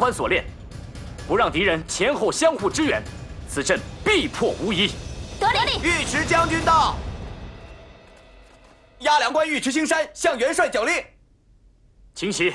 环锁链，不让敌人前后相互支援，此阵必破无疑。 得令。 尉迟将军到。押粮官尉迟青山向元帅缴令。 请起。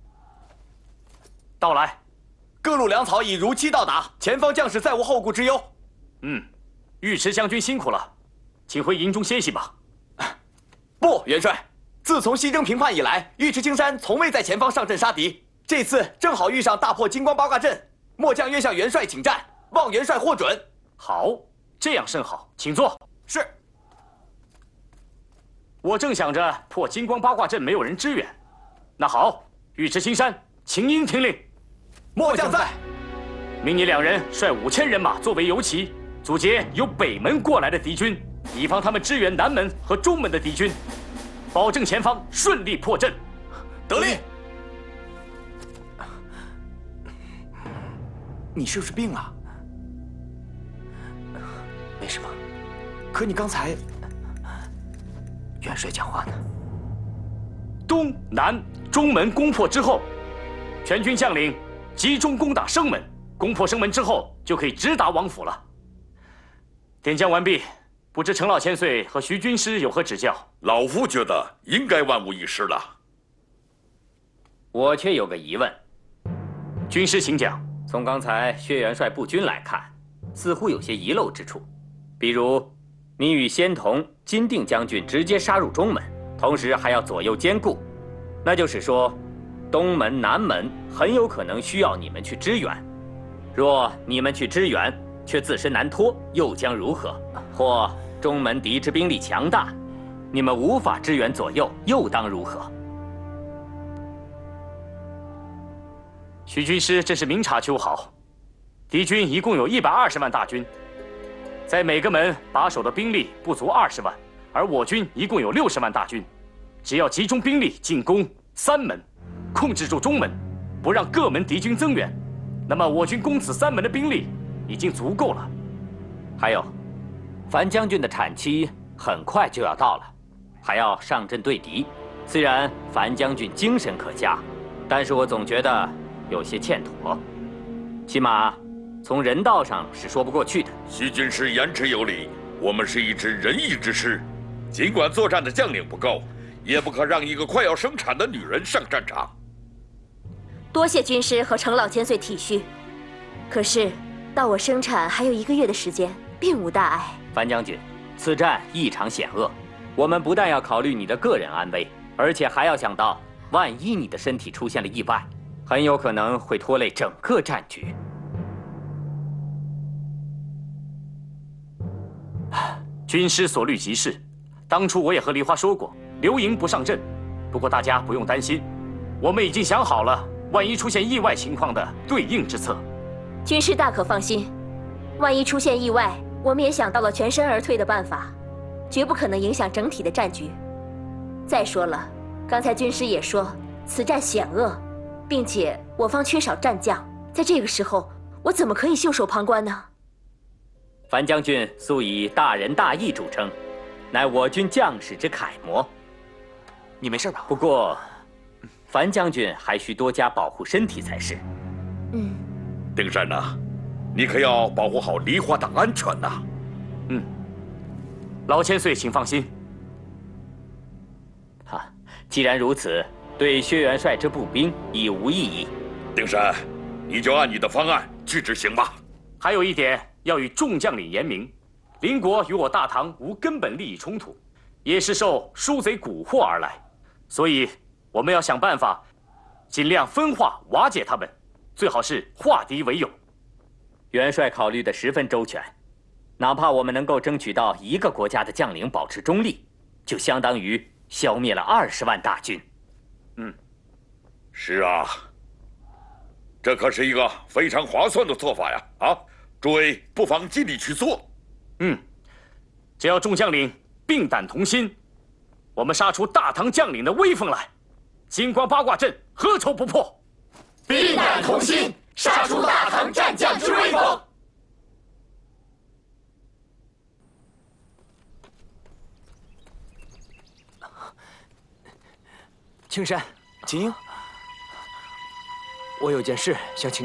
到来。 各路粮草已如期到达，前方将士再无后顾之忧。 尉迟将军辛苦了，请回营中歇息吧。 不，元帅，自从西征平叛以来，尉迟青山从未在前方上阵杀敌。这次正好遇上大破金光八卦阵，末将愿向元帅请战，望元帅获准。 好，这样甚好，请坐。 是。 我正想着破金光八卦阵没有人支援，那好，尉迟青山，请您听令。 末将在。 命你2人率5000人马作为游骑，阻截由北门过来的敌军，以防他们支援南门和中门的敌军，保证前方顺利破阵。 得令。你是不是病了？没什么。可你刚才，元帅讲话呢。 东南中门攻破之后，全军将领集中攻打生门。攻破生门之后，就可以直达王府了。点将完毕，不知程老千岁和徐军师有何指教？ 老夫觉得应该万无一失了。 我却有个疑问。 军师请讲。 从刚才薛元帅布军来看，似乎有些遗漏之处，比如你与仙童、金定将军直接杀入中门，同时还要左右兼顾，那就是说，东门、南门很有可能需要你们去支援。若你们去支援，却自身难脱，又将如何？或中门敌之兵力强大，你们无法支援左右，又当如何？ 徐军师真是明察秋毫。敌军一共有120万大军，在每个门把守的兵力不足20万，而我军一共有60万大军，只要集中兵力进攻3门，控制住中门，不让各门敌军增援，那么我军攻此3门的兵力已经足够了。 还有，樊将军的产期很快就要到了，还要上阵对敌。虽然樊将军精神可嘉，但是我总觉得有些欠妥，起码从人道上是说不过去的。 徐军师言之有理，我们是一支仁义之师，尽管作战的将领不够，也不可让一个快要生产的女人上战场。 多谢军师和程老千岁体恤，可是到我生产还有1个月的时间，并无大碍。 樊将军，此战异常险恶，我们不但要考虑你的个人安危，而且还要想到，万一你的身体出现了意外，很有可能会拖累整个战局。 军师所虑极是，当初我也和梨花说过，刘盈不上阵。不过大家不用担心，我们已经想好了，万一出现意外情况的对应之策。 军师大可放心，万一出现意外，我们也想到了全身而退的办法，绝不可能影响整体的战局。再说了，刚才军师也说此战险恶，并且我方缺少战将，在这个时候，我怎么可以袖手旁观呢？ 樊将军素以大仁大义著称，乃我军将士之楷模。 你没事吧？ 不过，樊将军还需多加保护身体才是。 丁山呐，你可要保护好梨花的安全呐。 老千岁，请放心。 既然如此，对薛元帅之步兵已无异议。 丁山，你就按你的方案去执行吧。 还有一点要与众将领言明，邻国与我大唐无根本利益冲突，也是受书贼蛊惑而来，所以我们要想办法，尽量分化瓦解他们，最好是化敌为友。 元帅考虑得十分周全，哪怕我们能够争取到1个国家的将领保持中立，就相当于消灭了20万大军。 是啊，这可是一个非常划算的做法呀！诸位不妨尽力去做。 只要众将领并胆同心，我们杀出大唐将领的威风来，金光八卦阵何愁不破？ 并胆同心，杀出大唐战将之威风。 青山，秦英，我有件事想请。